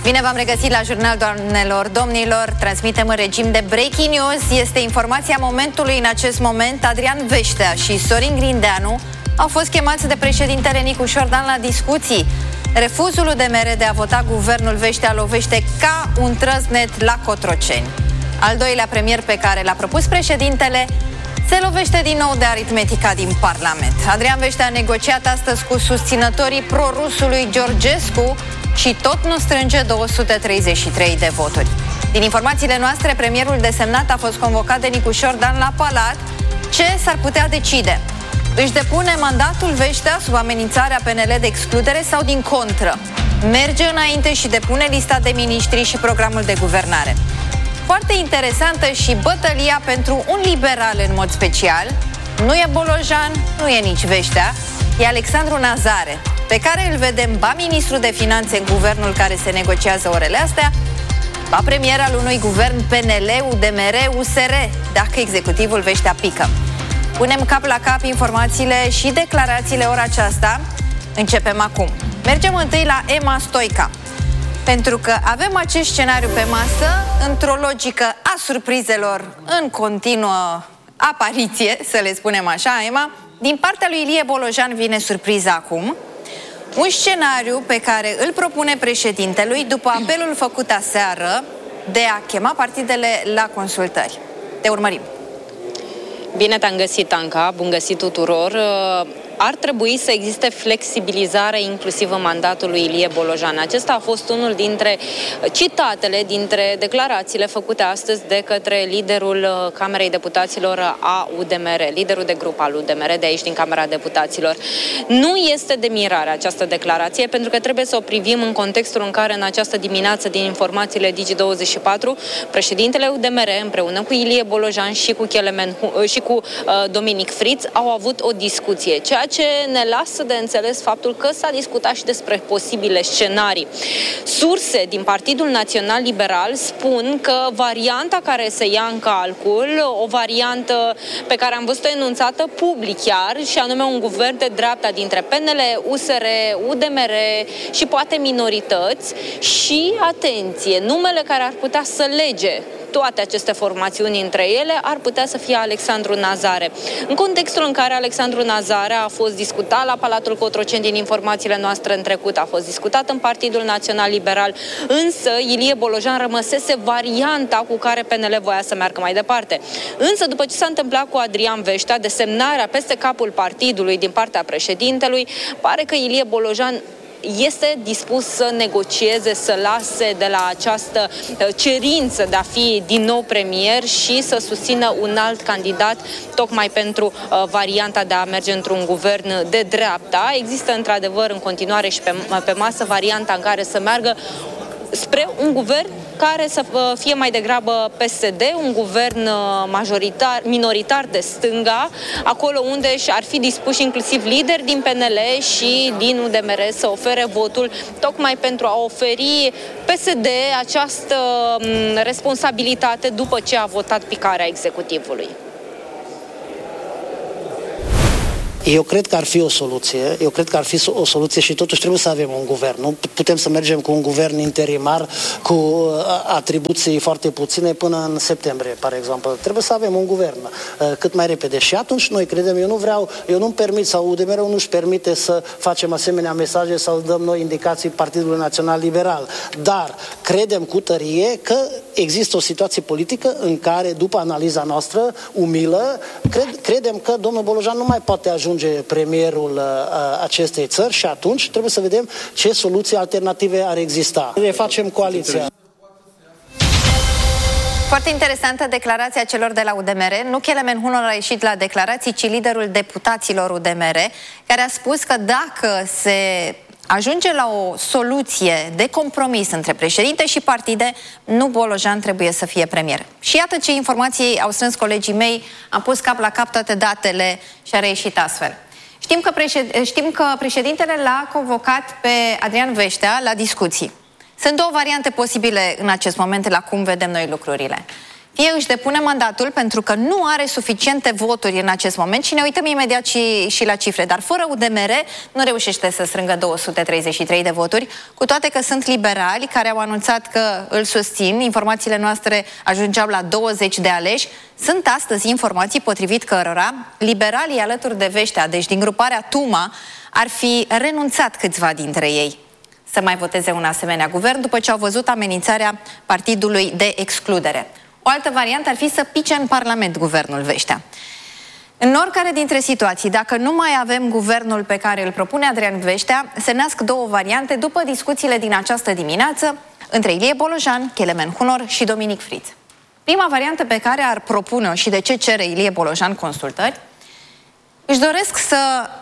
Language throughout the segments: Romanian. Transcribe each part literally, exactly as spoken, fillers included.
Bine v-am regăsit la Jurnal, doamnelor, domnilor. Transmitem în regim de breaking news. Este informația momentului. În acest moment, Adrian Veștea și Sorin Grindeanu au fost chemați de președintele Nicu Șordan la discuții. Refuzul U D M R de a vota guvernul Veștea lovește ca un trăsnet la Cotroceni. Al doilea premier pe care l-a propus președintele se lovește din nou de aritmetica din Parlament. Adrian Veștea a negociat astăzi cu susținătorii prorusului Georgescu și tot nu strânge două sute treizeci și trei de voturi. Din informațiile noastre, premierul desemnat a fost convocat de Nicu Șordan la Palat. Ce s-ar putea decide? Își depune mandatul Veștea sub amenințarea P N L de excludere sau din contră? Merge înainte și depune lista de miniștri și programul de guvernare. Foarte interesantă și bătălia pentru un liberal în mod special. Nu e Bolojan, nu e nici Veștea, e Alexandru Nazare, pe care îl vedem ba ministru de finanțe în guvernul care se negociază orele astea, ba premier al unui guvern P N L, U D M R, U S R, dacă executivul Veștea pică. Punem cap la cap informațiile și declarațiile ora aceasta. Începem acum. Mergem întâi la Emma Stoica, pentru că avem acest scenariu pe masă într-o logică a surprizelor în continuă apariție, să le spunem așa, Emma. Din partea lui Ilie Bolojan vine surpriza acum. Un scenariu pe care îl propune președintelui după apelul făcut aseară de a chema partidele la consultări. Te urmărim. Bine te-am găsit, Anca, bun găsit tuturor. Ar trebui să existe flexibilizare inclusiv în mandatul lui Ilie Bolojan. Acesta a fost unul dintre citatele, dintre declarațiile făcute astăzi de către liderul Camerei Deputaților a U D M R, liderul de grup al U D M R de aici din Camera Deputaților. Nu este de mirare această declarație, pentru că trebuie să o privim în contextul în care în această dimineață, din informațiile Digi douăzeci și patru, președintele U D M R împreună cu Ilie Bolojan și cu, Kelemen, și cu uh, Dominic Friț au avut o discuție, ceea ce ne lasă de înțeles faptul că s-a discutat și despre posibile scenarii. Surse din Partidul Național Liberal spun că varianta care se ia în calcul, o variantă pe care am văzut-o enunțată public chiar, și anume un guvern de dreapta dintre P N L, U S R, U D M R și poate minorități și, atenție, numele care ar putea să lege toate aceste formațiuni între ele ar putea să fie Alexandru Nazare. În contextul în care Alexandru Nazare a fost discutat la Palatul Cotroceni, din informațiile noastre în trecut, a fost discutat în Partidul Național Liberal, însă Ilie Bolojan rămăsese varianta cu care P N L voia să meargă mai departe. Însă, după ce s-a întâmplat cu Adrian Veștea, desemnarea peste capul partidului din partea președintelui, pare că Ilie Bolojan este dispus să negocieze, să lase de la această cerință de a fi din nou premier și să susțină un alt candidat, tocmai pentru uh, varianta de a merge într-un guvern de dreapta. Există într-adevăr în continuare și pe, pe masă varianta în care să meargă spre un guvern care să fie mai degrabă P S D, un guvern majoritar, minoritar de stânga, acolo unde ar fi dispuși inclusiv lideri din P N L și din U D M R să ofere votul, tocmai pentru a oferi P S D această responsabilitate după ce a votat picarea executivului. Eu cred că ar fi o soluție, eu cred că ar fi o soluție și totuși trebuie să avem un guvern. Nu putem să mergem cu un guvern interimar cu atribuții foarte puține până în septembrie, par exemplu. Trebuie să avem un guvern cât mai repede. Și atunci noi credem, eu nu vreau, eu nu-mi permit, sau U D M R-ul nu-și permite să facem asemenea mesaje sau dăm noi indicații Partidului Național Liberal. Dar credem cu tărie că există o situație politică în care, după analiza noastră umilă, cred, credem că domnul Bolojan nu mai poate ajunge premierul uh, acestei țări și atunci trebuie să vedem ce soluții alternative ar exista. Ne facem coaliția. Foarte interesantă declarația celor de la U D M R. Nu Kelemen Hunor a ieșit la declarații, ci liderul deputaților U D M R, care a spus că dacă se ajunge la o soluție de compromis între președinte și partide, nu Bolojan trebuie să fie premier. Și iată ce informații au strâns colegii mei, am pus cap la cap toate datele și a reieșit astfel. Știm că, președ... Știm că președintele l-a convocat pe Adrian Veștea la discuții. Sunt două variante posibile în acest moment la cum vedem noi lucrurile. fie își depune mandatul pentru că nu are suficiente voturi în acest moment și ne uităm imediat și, și la cifre, dar fără U D M R nu reușește să strângă două sute treizeci și trei de voturi, cu toate că sunt liberali care au anunțat că îl susțin. Informațiile noastre ajungeau la douăzeci de aleși. Sunt astăzi informații potrivit cărora liberalii alături de Veștea, deci din gruparea Tuma, ar fi renunțat câțiva dintre ei să mai voteze un asemenea guvern după ce au văzut amenințarea partidului de excludere. O altă variantă ar fi să pice în Parlament guvernul Veștea. În oricare dintre situații, dacă nu mai avem guvernul pe care îl propune Adrian Veștea, se nasc două variante după discuțiile din această dimineață între Ilie Bolojan, Kelemen Hunor și Dominic Friț. Prima variantă pe care ar propune-o și de ce cere Ilie Bolojan consultări, își doresc să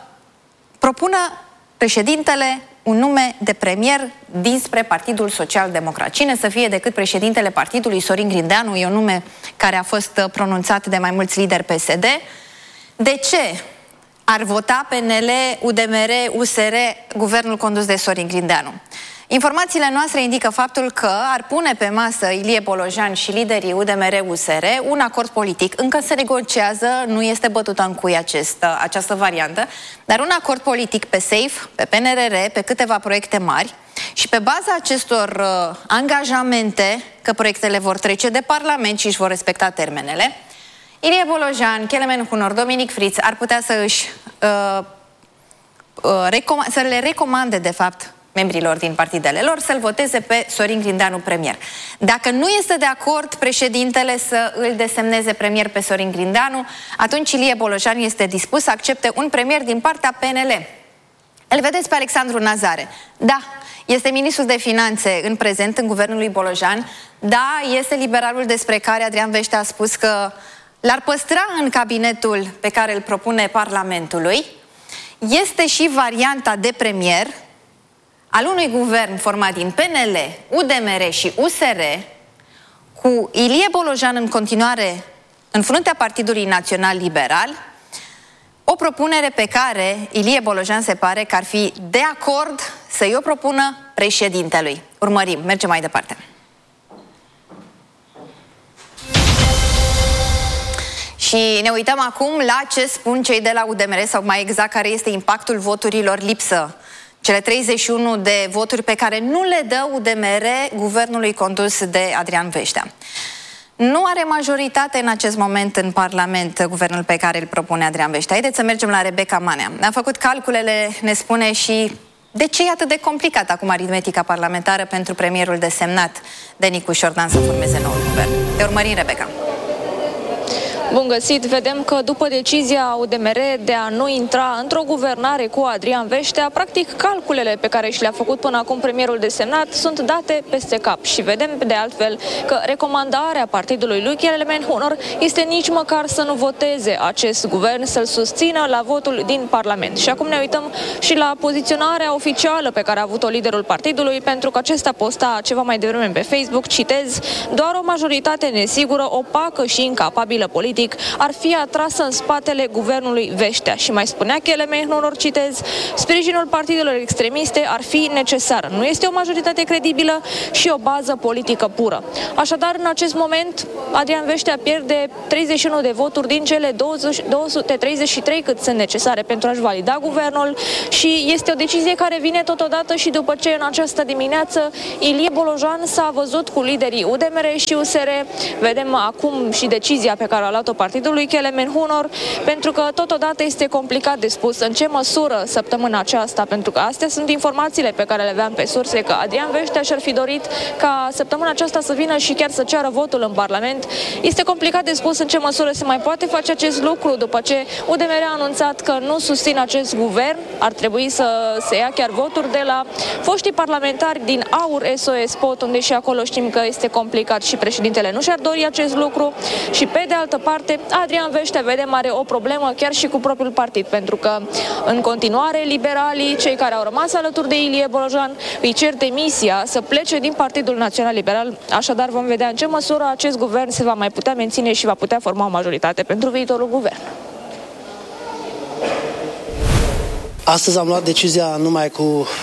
propună președintele un nume de premier dinspre Partidul Social-Democrat. Cine să fie decât președintele partidului, Sorin Grindeanu, e un nume care a fost pronunțat de mai mulți lideri P S D. De ce ar vota P N L, U D M R, U S R, guvernul condus de Sorin Grindeanu? Informațiile noastre indică faptul că ar pune pe masă Ilie Bolojan și liderii U D M R U S R un acord politic. Încă se negociază, nu este bătută în cui acest, această variantă, dar un acord politic pe SAFE, pe P N R R, pe câteva proiecte mari și pe baza acestor uh, angajamente că proiectele vor trece de Parlament și își vor respecta termenele, Ilie Bolojan, Kelemen Hunor, Dominic Friț ar putea să își uh, uh, recom- să le recomande de fapt membrilor din partidele lor să-l voteze pe Sorin Grindeanu premier. Dacă nu este de acord președintele să îl desemneze premier pe Sorin Grindeanu, atunci Ilie Bolojan este dispus să accepte un premier din partea P N L. Îl vedeți pe Alexandru Nazare. Da, este ministrul de finanțe în prezent în guvernul lui Bolojan. Da, este liberalul despre care Adrian Veștea a spus că l-ar păstra în cabinetul pe care îl propune Parlamentului. Este și varianta de premier al unui guvern format din P N L, U D M R și U S R, cu Ilie Bolojan în continuare în fruntea Partidului Național Liberal, o propunere pe care Ilie Bolojan se pare că ar fi de acord să-i o propună președintelui. Urmărim, mergem mai departe. Și ne uităm acum la ce spun cei de la U D M R, sau mai exact care este impactul voturilor lipsă. Cele treizeci și unu de voturi pe care nu le dă U D M R guvernului condus de Adrian Veștea. Nu are majoritate în acest moment în Parlament guvernul pe care îl propune Adrian Veștea. Haideți să mergem la Rebecca Manea. A făcut calculele, ne spune și de ce e atât de complicat acum aritmetica parlamentară pentru premierul desemnat de Nicu Șordan să formeze noul guvern. Te urmărim, Rebecca. Bun găsit! Vedem că după decizia U D M R de a nu intra într-o guvernare cu Adrian Veștea, practic calculele pe care și le-a făcut până acum premierul desemnat sunt date peste cap. Și vedem de altfel că recomandarea partidului lui Kelemen Hunor este nici măcar să nu voteze acest guvern, să-l susțină la votul din Parlament. Și acum ne uităm și la poziționarea oficială pe care a avut-o liderul partidului, pentru că acesta posta ceva mai devreme pe Facebook, citez, doar o majoritate nesigură, opacă și incapabilă politic ar fi atrasă în spatele guvernului Veștea. Și mai spunea Kelemen Hunor, citez, sprijinul partidelor extremiste ar fi necesar. Nu este o majoritate credibilă și o bază politică pură. Așadar, în acest moment, Adrian Veștea pierde treizeci și unu de voturi din cele două sute treizeci și trei cât sunt necesare pentru a-și valida guvernul și este o decizie care vine totodată și după ce în această dimineață Ilie Bolojan s-a văzut cu liderii U D M R și U S R. Vedem acum și decizia pe care a luat partidului Kelemen Hunor, pentru că totodată este complicat de spus în ce măsură săptămâna aceasta, pentru că astea sunt informațiile pe care le aveam pe surse, că Adrian Veștea și-ar fi dorit ca săptămâna aceasta să vină și chiar să ceară votul în Parlament. Este complicat de spus în ce măsură se mai poate face acest lucru după ce U D M R a anunțat că nu susțin acest guvern. Ar trebui să se ia chiar voturi de la foștii parlamentari din AUR, S O S, P O T, unde și acolo știm că este complicat și președintele nu și-ar dori acest lucru. Și pe de altă parte, Adrian Veștea, vedem, are o problemă chiar și cu propriul partid, pentru că în continuare liberalii, cei care au rămas alături de Ilie Bolojan, îi cer demisia să plece din Partidul Național Liberal. Așadar vom vedea în ce măsură acest guvern se va mai putea menține și va putea forma o majoritate pentru viitorul guvern. Astăzi am luat decizia numai cu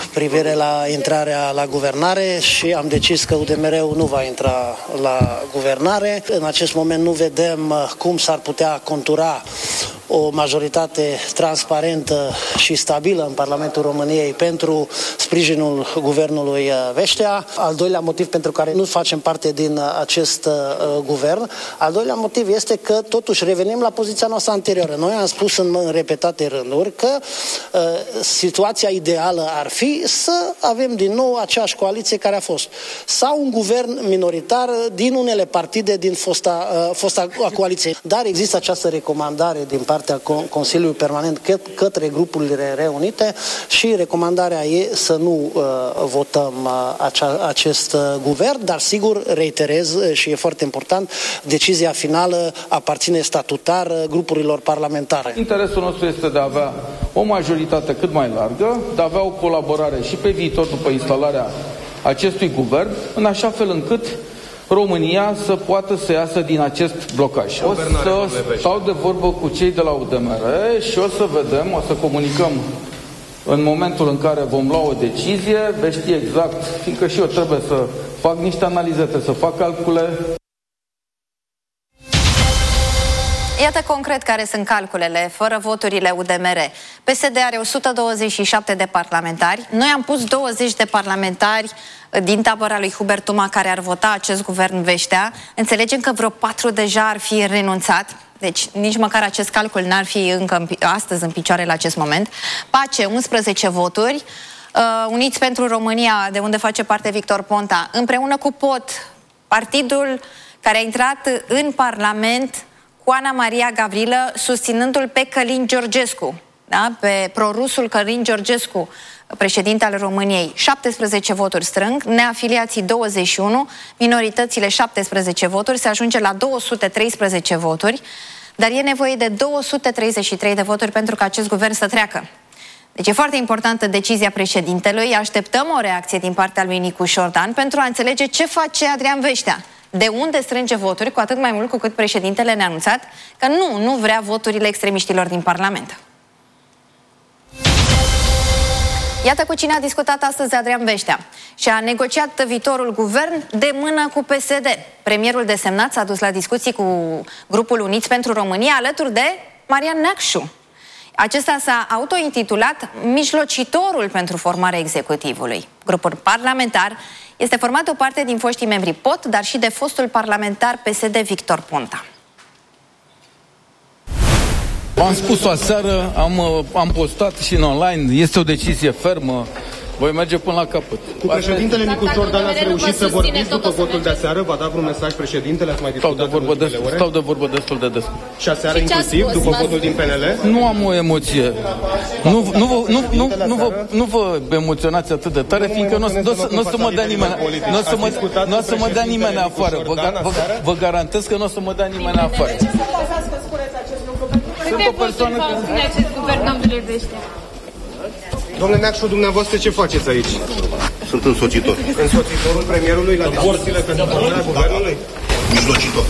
privire la intrarea la guvernare și am decis că U D M R-ul nu va intra la guvernare. În acest moment nu vedem cum s-ar putea contura o majoritate transparentă și stabilă în Parlamentul României pentru sprijinul guvernului Vestea. Al doilea motiv pentru care nu facem parte din acest uh, guvern, al doilea motiv este că totuși revenim la poziția noastră anterioară. Noi am spus în repetate rânduri că uh, situația ideală ar fi să avem din nou aceeași coaliție care a fost. Sau un guvern minoritar din unele partide din fosta, uh, fosta coaliție. Dar există această recomandare din partea Consiliului Permanent către grupurile reunite și recomandarea e să nu uh, votăm uh, acea, acest uh, guvern, dar sigur, reiterez uh, și e foarte important, decizia finală aparține statutar uh, grupurilor parlamentare. Interesul nostru este de a avea o majoritate cât mai largă, de a avea o colaborare și pe viitor după instalarea acestui guvern, în așa fel încât România să poată să iasă din acest blocaj. O să stau de vorbă cu cei de la U D M R și o să vedem, o să comunicăm în momentul în care vom lua o decizie, veți ști exact, fiindcă și eu trebuie să fac niște analize, trebuie să fac calcule. Iată concret care sunt calculele, fără voturile U D M R. P S D are o sută douăzeci și șapte de parlamentari. Noi am pus douăzeci de parlamentari din tabăra lui Hubert Tuma care ar vota acest guvern Vestea. Înțelegem că vreo patru deja ar fi renunțat. Deci nici măcar acest calcul n-ar fi încă astăzi în picioare la acest moment. Pace, unsprezece voturi. Uh, Uniți pentru România, de unde face parte Victor Ponta, împreună cu P O T, partidul care a intrat în Parlament cu Ana Maria Gavrilă, susținându-l pe Călin Georgescu, da? Pe prorusul Călin Georgescu, președinte al României. șaptesprezece voturi strâng, neafiliații douăzeci și unu, minoritățile șaptesprezece voturi, se ajunge la două sute treisprezece voturi, dar e nevoie de două sute treizeci și trei de voturi pentru ca acest guvern să treacă. Deci e foarte importantă decizia președintelui, așteptăm o reacție din partea lui Nicu Șordan pentru a înțelege ce face Adrian Vestea. De unde strânge voturi, cu atât mai mult cu cât președintele ne-a anunțat că nu, nu vrea voturile extremiștilor din Parlament. Iată cu cine a discutat astăzi Adrian Vestea și a negociat viitorul guvern de mână cu P S D. Premierul desemnat s-a dus la discuții cu grupul Uniți pentru România alături de Marian Neacșu. Acesta s-a autointitulat mijlocitorul pentru formarea executivului. Grupul parlamentar este format de o parte din foștii membri P O T, dar și de fostul parlamentar P S D Victor Ponta. Am spus-o aseară, am, am postat și în online, este o decizie fermă, voi merge până la capăt. Cu președintele Nicu Șordan ați reușit să vorbiți după votul de aseară? V-a dat vreun mesaj președintele? Ați mai stau de vorbă destul, stau de vorbă destul de des. Și aseară inclusiv, după votul din P N L? Nu am o emoție. Nu, nu, vă, nu, nu, nu, vă, nu vă emoționați atât de tare, fiindcă nu o să mă dea nimeni, nu o să mă, nu o să mă dea nimeni afară. Vă, vă, vă garantez că nu o să mă dea nimeni afară. Sunt o persoană care... acest guvern, domnule Vestea. Domnule Neacșu, dumneavoastră ce faceți aici? Sunt însoțitor. Însoțitorul premierului la discuțiile pentru formarea guvernului? Mijlocitor.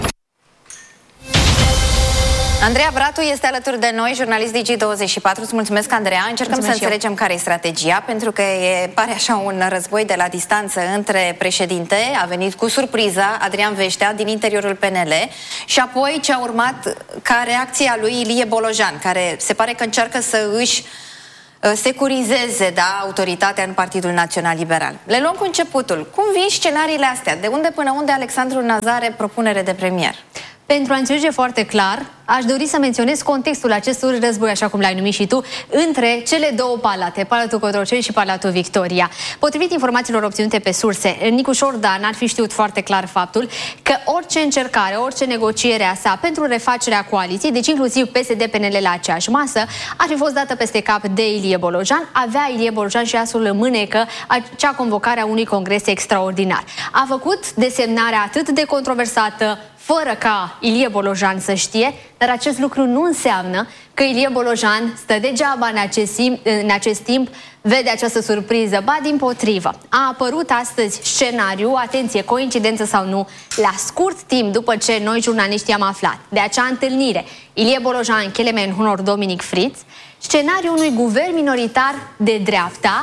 Andreea Bratu este alături de noi, jurnalist Digi douăzeci și patru. Îți mulțumesc, Andreea. Încercăm mulțumesc să înțelegem care e strategia, pentru că e, pare așa un război de la distanță între președinte, a venit cu surpriza Adrian Vestea din interiorul P N L, și apoi ce a urmat ca reacția lui Ilie Bolojan, care se pare că încearcă să își securizeze, da, autoritatea în Partidul Național Liberal. Le luăm cu începutul. Cum vin scenariile astea? De unde până unde Alexandru Nazare propunere de premier? Pentru a înțelege foarte clar, aș dori să menționez contextul acestui război, așa cum l-ai numit și tu, între cele două palate, Palatul Cotroceni și Palatul Victoria. Potrivit informațiilor obținute pe surse, Nicu Șordan ar fi știut foarte clar faptul că orice încercare, orice negociere a sa pentru refacerea coaliției, deci inclusiv P S D P N L la aceeași masă, ar fi fost dată peste cap de Ilie Bolojan. Avea Ilie Bolojan și asul în mânecă acea convocare a unui congres extraordinar. A făcut desemnarea atât de controversată, fără ca Ilie Bolojan să știe, dar acest lucru nu înseamnă că Ilie Bolojan stă degeaba în acest, timp, în acest timp, vede această surpriză. Ba, dimpotrivă, a apărut astăzi scenariu, atenție, coincidență sau nu, la scurt timp după ce noi jurnaliștii am aflat de acea întâlnire Ilie Bolojan, Kelemen Hunor, Dominic Fritz, scenariul unui guvern minoritar de dreapta,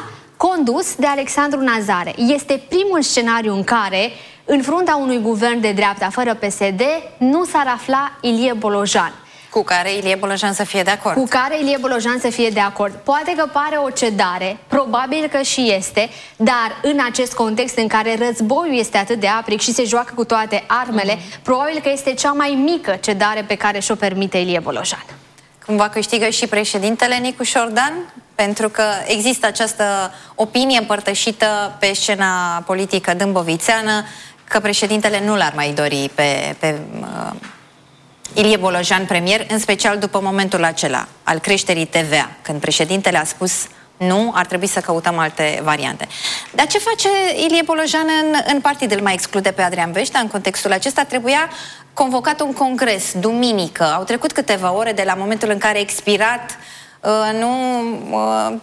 condus de Alexandru Nazare. Este primul scenariu în care, în fruntea unui guvern de dreapta fără P S D, nu s-ar afla Ilie Bolojan. Cu care Ilie Bolojan să fie de acord. Cu care Ilie Bolojan să fie de acord. Poate că pare o cedare, probabil că și este, dar în acest context în care războiul este atât de apric și se joacă cu toate armele, mm. probabil că este cea mai mică cedare pe care și-o permite Ilie Bolojan. Cumva câștigă și președintele Nicu Șordan? Pentru că există această opinie împărtășită pe scena politică dâmbovițeană că președintele nu l-ar mai dori pe... pe uh, Ilie Bolojan premier, în special după momentul acela al creșterii T V A, când președintele a spus nu, ar trebui să căutăm alte variante. Dar ce face Ilie Bolojan în, în partid? Îl mai exclude pe Adrian Veștea în contextul acesta? Trebuia convocat un congres duminică. Au trecut câteva ore de la momentul în care a expirat uh, nu... Uh,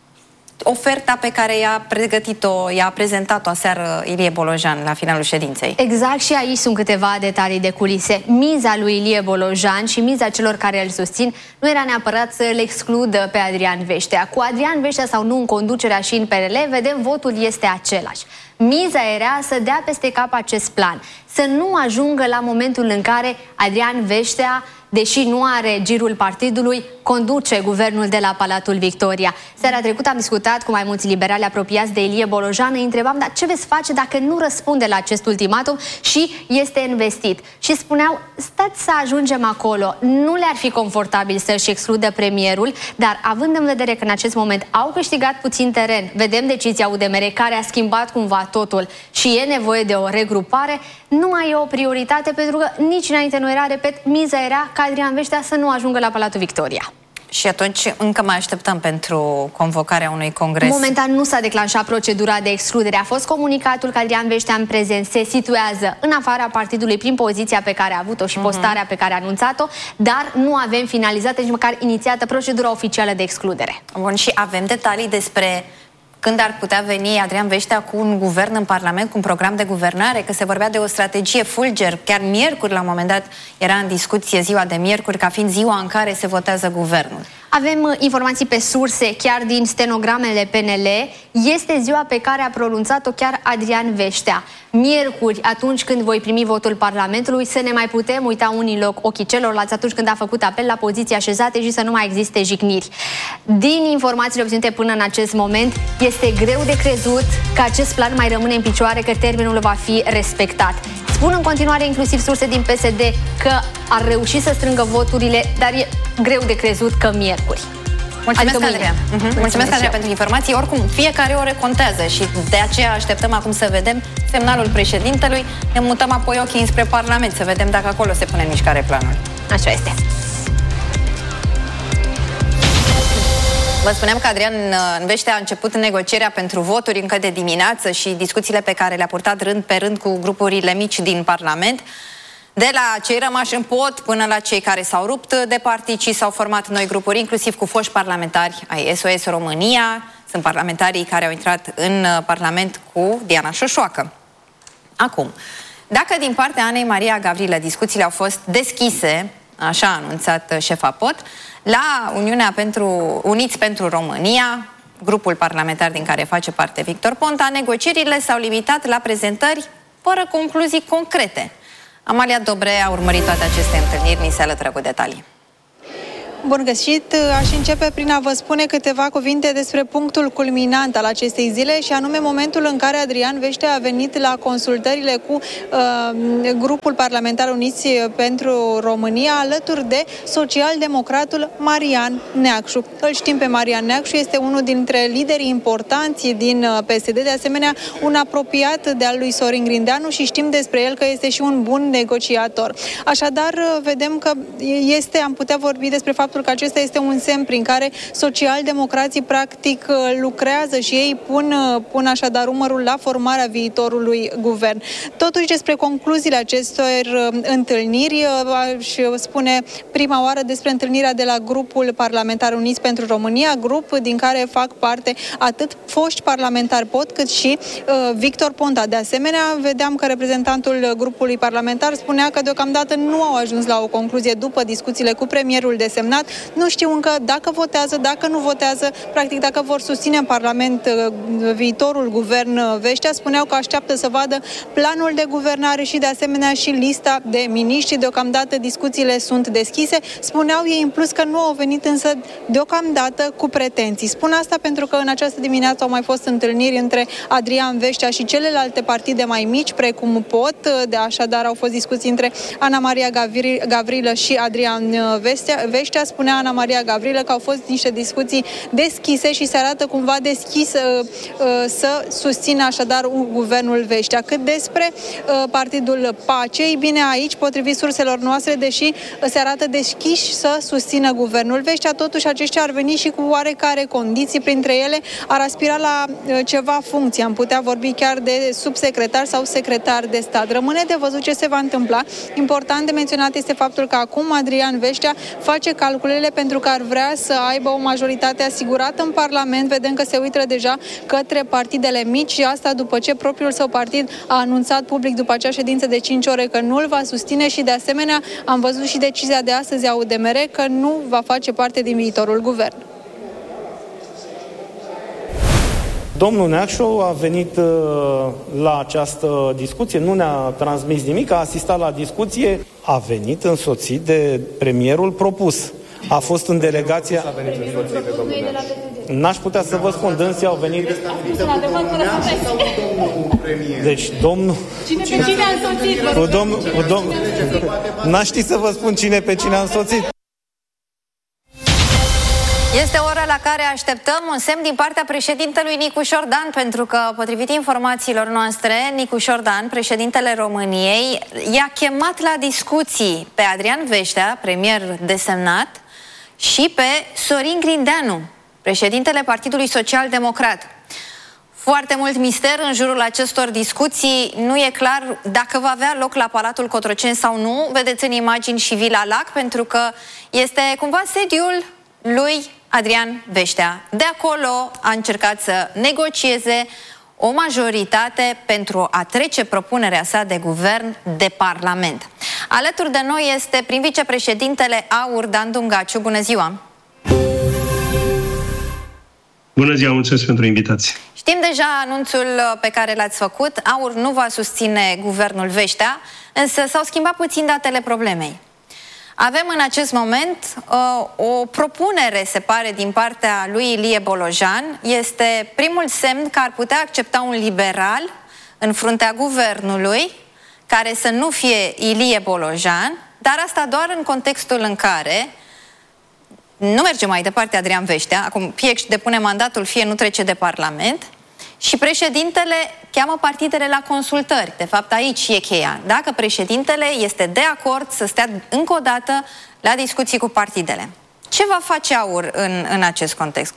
oferta pe care i-a pregătit-o, i-a prezentat-o aseară Ilie Bolojan la finalul ședinței. Exact, și aici sunt câteva detalii de culise. Miza lui Ilie Bolojan și miza celor care îl susțin nu era neapărat să îl excludă pe Adrian Veștea. Cu Adrian Veștea sau nu în conducerea și în P R L, vedem, votul este același. Miza era să dea peste cap acest plan, să nu ajungă la momentul în care Adrian Veștea, deși nu are girul partidului, conduce guvernul de la Palatul Victoria. Seara trecută am discutat cu mai mulți liberali apropiați de Ilie Bolojan, îi întrebam, dar ce veți face dacă nu răspunde la acest ultimatum și este investit? Și spuneau, stați să ajungem acolo, nu le-ar fi confortabil să-și excludă premierul, dar având în vedere că în acest moment au câștigat puțin teren, vedem decizia U D M R care a schimbat cumva totul și e nevoie de o regrupare, nu mai e o prioritate, pentru că nici înainte nu era, repet, miza era ca Adrian Veștea să nu ajungă la Palatul Victoria. Și atunci încă mai așteptăm pentru convocarea unui congres? Momentan nu s-a declanșat procedura de excludere. A fost comunicatul că Adrian Veștea în prezent se situează în afara partidului prin poziția pe care a avut-o și postarea pe care a anunțat-o, dar nu avem finalizată, nici măcar inițiată procedura oficială de excludere. Bun, și avem detalii despre când ar putea veni Adrian Veștea cu un guvern în Parlament, cu un program de guvernare, că se vorbea de o strategie fulger, chiar miercuri la un moment dat era în discuție ziua de miercuri ca fiind ziua în care se votează guvernul. Avem informații pe surse, chiar din stenogramele P N L, este ziua pe care a pronunțat-o chiar Adrian Veștea. Miercuri, atunci când voi primi votul Parlamentului, să ne mai putem uita unii loc ochii celorlalți atunci când a făcut apel la poziții așezate și să nu mai existe jigniri. Din informațiile obținute până în acest moment, este greu de crezut că acest plan mai rămâne în picioare, că termenul va fi respectat. Spun în continuare inclusiv surse din P S D că ar reuși să strângă voturile, dar e greu de crezut că miercuri. Mulțumesc, adică Andreea. Uh-huh. Mulțumesc, Mulțumesc Andreea, pentru informații. Oricum, fiecare ore contează și de aceea așteptăm acum să vedem semnalul președintelui. Ne mutăm apoi ochii înspre Parlament, să vedem dacă acolo se pune în mișcare planul. Așa este. Vă spuneam că Adrian Veștea a început negocierea pentru voturi încă de dimineață și discuțiile pe care le-a purtat rând pe rând cu grupurile mici din Parlament, de la cei rămași în pod până la cei care s-au rupt de partid și s-au format noi grupuri, inclusiv cu foști parlamentari ai S O S România. Sunt parlamentarii care au intrat în Parlament cu Diana Șoșoacă. Acum, dacă din partea Anei Maria Gavrilă discuțiile au fost deschise, așa a anunțat șefa P O T, la Uniunea pentru, Uniți pentru România, grupul parlamentar din care face parte Victor Ponta, negocierile s-au limitat la prezentări fără concluzii concrete. Amalia Dobre a urmărit toate aceste întâlniri, ni se alătură cu detalii. Bun găsit! Aș începe prin a vă spune câteva cuvinte despre punctul culminant al acestei zile și anume momentul în care Adrian Veștea a venit la consultările cu uh, grupul parlamentar Uniți pentru România alături de social-democratul Marian Neacșu. Îl știm pe Marian Neacșu, este unul dintre liderii importanți din P S D, de asemenea un apropiat de al lui Sorin Grindeanu și știm despre el că este și un bun negociator. Așadar, vedem că este, am putea vorbi despre faptul că acesta este un semn prin care social-democrații practic lucrează și ei pun, pun așadar umărul la formarea viitorului guvern. Totuși, despre concluziile acestor întâlniri, aș spune prima oară despre întâlnirea de la grupul parlamentar Uniți pentru România, grup din care fac parte atât foști parlamentari P O T cât și uh, Victor Ponta. De asemenea, vedeam că reprezentantul grupului parlamentar spunea că deocamdată nu au ajuns la o concluzie după discuțiile cu premierul desemnat, votat. Nu știu încă dacă votează, dacă nu votează, practic dacă vor susține în Parlament viitorul guvern Veștea. Spuneau că așteaptă să vadă planul de guvernare și de asemenea și lista de miniștri. Deocamdată discuțiile sunt deschise. Spuneau ei în plus că nu au venit însă deocamdată cu pretenții. Spun asta pentru că în această dimineață au mai fost întâlniri între Adrian Veștea și celelalte partide mai mici, precum P O T, de așadar au fost discuții între Ana Maria Gavrilă și Adrian Veștea. Spunea Ana Maria Gavrilă că au fost niște discuții deschise și se arată cumva deschis să susțină așadar guvernul Veștea. Cât despre Partidul Pace, ei bine, aici, potrivit surselor noastre, deși se arată deschiși să susțină guvernul Veștea, totuși aceștia ar veni și cu oarecare condiții, printre ele ar aspira la ceva funcție. Am putea vorbi chiar de subsecretar sau secretar de stat. Rămâne de văzut ce se va întâmpla. Important de menționat este faptul că acum Adrian Veștea face calculele pentru că ar vrea să aibă o majoritate asigurată în Parlament. Vedem că se uită deja către partidele mici și asta după ce propriul său partid a anunțat public după acea ședință de cinci ore că nu îl va susține și de asemenea am văzut și decizia de astăzi a U D M R că nu va face parte din viitorul guvern. Domnul Neacșu a venit uh, la această discuție, nu ne-a transmis nimic, a asistat la discuție, a venit însoțit de premierul propus. A fost în delegația... N-aș putea să vă spun, dânsii au venit... Deci, domnul... Cine pe cine a însoțit? Cu domnul... Cu domnul... N-aș ști să vă spun cine pe cine a însoțit. Este ora la care așteptăm un semn din partea președintelui Nicu Șordan, pentru că, potrivit informațiilor noastre, Nicu Șordan, președintele României, i-a chemat la discuții pe Adrian Veștea, premier desemnat, și pe Sorin Grindeanu, președintele Partidului Social Democrat. Foarte mult mister în jurul acestor discuții, nu e clar dacă va avea loc la Palatul Cotroceni sau nu. Vedeți în imagini și Vila Lac, pentru că este cumva sediul lui Adrian Veștea. De acolo a încercat să negocieze o majoritate pentru a trece propunerea sa de guvern de Parlament. Alături de noi este prim vicepreședintele AUR, Dan Dungaciu. Bună ziua! Bună ziua, mulțumesc pentru invitație. Știm deja anunțul pe care l-ați făcut. AUR nu va susține guvernul Veștea, însă s-au schimbat puțin datele problemei. Avem în acest moment uh, o propunere, se pare, din partea lui Ilie Bolojan. Este primul semn că ar putea accepta un liberal în fruntea guvernului, care să nu fie Ilie Bolojan, dar asta doar în contextul în care nu merge mai departe Adrian Veștea, acum fie își depune mandatul, fie nu trece de Parlament, și președintele cheamă partidele la consultări. De fapt, aici e cheia. Dacă președintele este de acord să stea încă o dată la discuții cu partidele. Ce va face AUR în, în acest context?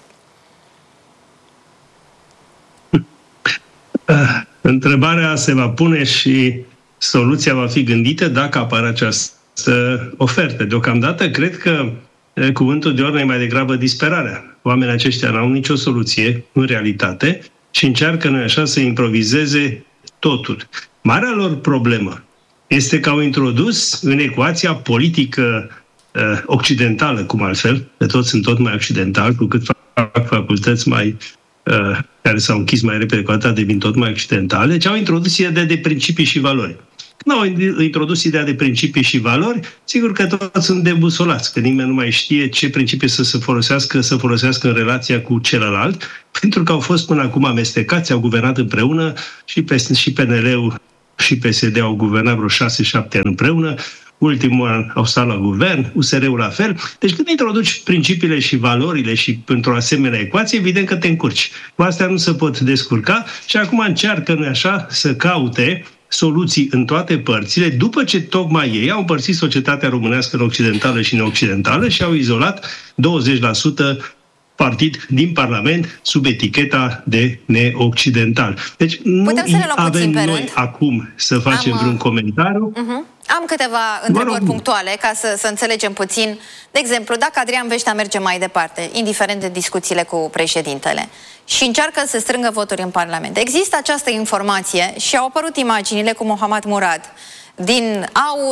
Întrebarea se va pune și soluția va fi gândită dacă apare această ofertă. Deocamdată, cred că cuvântul de ordine e mai degrabă disperarea. Oamenii aceștia n-au nicio soluție în realitate și încearcă, nu așa, să improvizeze totul. Marea lor problemă este că au introdus în ecuația politică uh, occidentală, cum altfel, că toți sunt tot mai occidentali, cu cât fac facultăți mai, uh, care s-au închis mai repede, cu atât devin tot mai occidentale, deci au introdus ideea de principii și valori. Când au introdus ideea de principii și valori, sigur că toți sunt debusolați, că nimeni nu mai știe ce principii să se folosească, să folosească în relația cu celălalt, pentru că au fost până acum amestecați, au guvernat împreună și, și P N L-ul și P S D au guvernat vreo șase șapte ani împreună, ultimul an au stat la guvern, U S R-ul la fel. Deci când introduci principiile și valorile și într-o asemenea ecuație, evident că te încurci. Cu astea nu se pot descurca și acum încearcă, nu așa, să caute soluții în toate părțile, după ce tocmai ei au împărțit societatea românească în occidentală și neoccidentală și au izolat douăzeci la sută partid din Parlament sub eticheta de neoccidental. Deci nu avem noi acum să facem vreun comentariu. Uh-huh. Am câteva întrebări punctuale ca să, să înțelegem puțin. De exemplu, dacă Adrian Veștea merge mai departe, indiferent de discuțiile cu președintele, și încearcă să strângă voturi în Parlament, există această informație și au apărut imaginile cu Mohamed Murad din AUR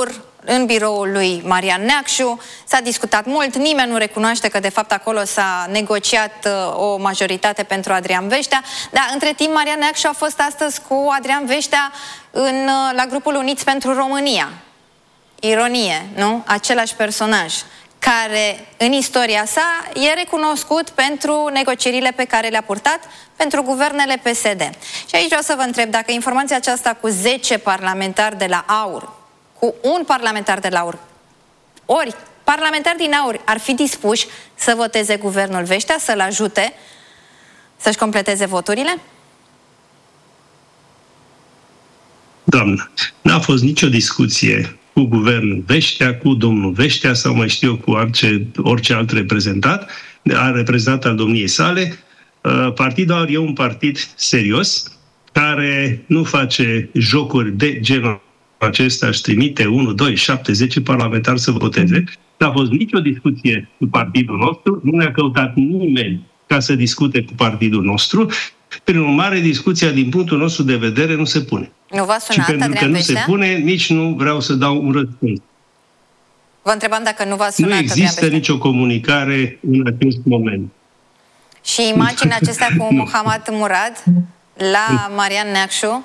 în biroul lui Marian Neacșu. S-a discutat mult, nimeni nu recunoaște că de fapt acolo s-a negociat o majoritate pentru Adrian Veștea, dar între timp Marian Neacșu a fost astăzi cu Adrian Veștea în, la grupul Uniți pentru România. Ironie, nu? Același personaj care în istoria sa e recunoscut pentru negocierile pe care le-a purtat pentru guvernele P S D. Și aici vreau să vă întreb dacă informația aceasta cu zece parlamentari de la AUR, cu un parlamentar de la AUR, ori parlamentari din AUR ar fi dispuși să voteze guvernul Veștea, să-l ajute să-și completeze voturile? Doamnă, n-a fost nicio discuție cu guvernul Veștea, cu domnul Veștea sau mai știu eu cu orice, orice alt reprezentat, a reprezentat al domniei sale. Partidul AUR e un partid serios, care nu face jocuri de genul acesta, își trimite unu, doi, șapte, zece parlamentari să voteze. N-a fost nicio discuție cu partidul nostru, nu ne-a căutat nimeni ca să discute cu partidul nostru. Prin urmare, discuția din punctul nostru de vedere nu se pune. Nu v-a sunat, și pentru Adrian că nu Veștea? se pune, nici nu vreau să dau un răspuns. Vă întrebam dacă nu v-a sunat, Nu există Adrian nicio comunicare în acest moment. Și imaginea acestea cu Mohamed Murad la Marian Neacșu?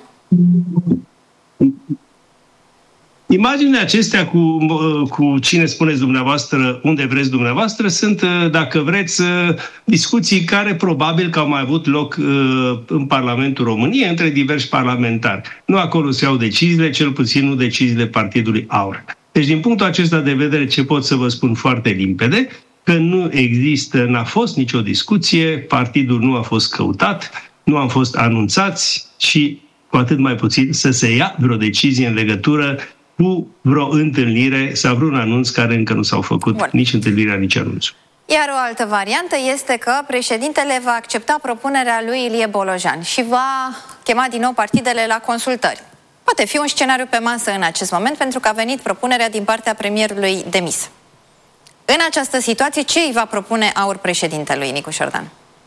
Imaginile acestea cu, cu cine spuneți dumneavoastră, unde vreți dumneavoastră, sunt, dacă vreți, discuții care probabil că au mai avut loc în Parlamentul României între diversi parlamentari. Nu acolo se iau deciziile, cel puțin nu deciziile Partidului AUR. Deci, din punctul acesta de vedere, ce pot să vă spun foarte limpede, că nu există, n-a fost nicio discuție, partidul nu a fost căutat, nu am fost anunțați și cu atât mai puțin să se ia vreo decizie în legătură cu vreo întâlnire sau vreun anunț care încă nu s-au făcut. Bun. Nici întâlnirea, nici anunțul. Iar o altă variantă este că președintele va accepta propunerea lui Ilie Bolojan și va chema din nou partidele la consultări. Poate fi un scenariu pe masă în acest moment, pentru că a venit propunerea din partea premierului demis. În această situație, ce îi va propune AUR președintelui Nicu Șordan?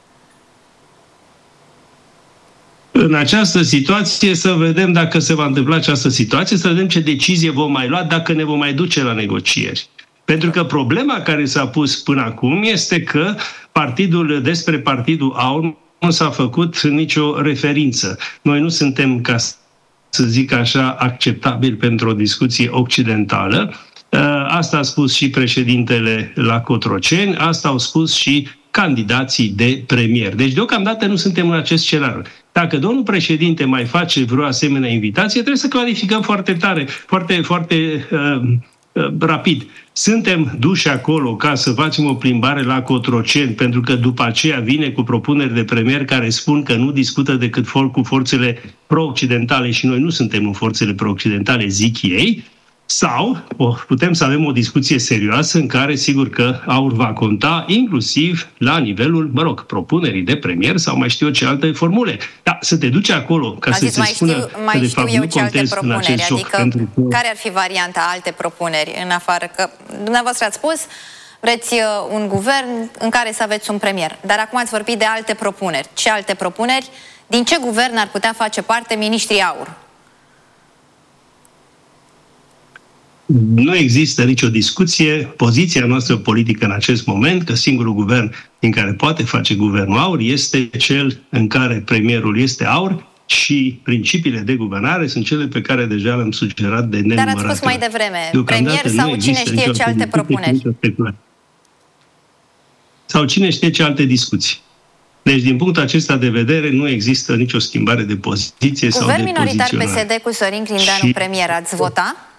În această situație să vedem dacă se va întâmpla această situație, să vedem ce decizie vom mai lua, dacă ne vom mai duce la negocieri. Pentru că problema care s-a pus până acum este că partidul, despre partidul AUR nu s-a făcut nicio referință. Noi nu suntem, ca să zic așa, acceptabil pentru o discuție occidentală. Asta a spus și președintele la Cotroceni, asta au spus și candidații de premier. Deci deocamdată nu suntem în acest scenariu. Dacă domnul președinte mai face vreo asemenea invitație, trebuie să clarificăm foarte tare, foarte, foarte uh, uh, rapid. Suntem duși acolo ca să facem o plimbare la Cotroceni, pentru că după aceea vine cu propuneri de premier care spun că nu discută decât cu forțele pro-occidentale și noi nu suntem în forțele pro-occidentale, zic ei. Sau putem să avem o discuție serioasă în care sigur că AUR va conta inclusiv la nivelul, mă rog, propunerii de premier sau mai știu eu ce alte formule. Dar să te duci acolo ca să se spună știu, mai că de știu fapt eu nu ce alte contezi în acest joc. adică Pentru că... care ar fi varianta, alte propuneri în afară? Că dumneavoastră ați spus, vreți un guvern în care să aveți un premier. Dar acum ați vorbit de alte propuneri. Ce alte propuneri? Din ce guvern ar putea face parte miniștrii AUR? Nu există nicio discuție. Poziția noastră politică în acest moment, că singurul guvern din care poate face guvernul AUR este cel în care premierul este AUR și principiile de guvernare sunt cele pe care deja le-am sugerat de nenumărate. Dar ați spus mai devreme, premier sau cine știe ce alte propuneri? Sau cine știe ce alte discuții. Deci, din punctul acesta de vedere, nu există nicio schimbare de poziție Guvern sau de minoritar poziționare. P S D cu Sorin Grindeanu și... premier, ați vota?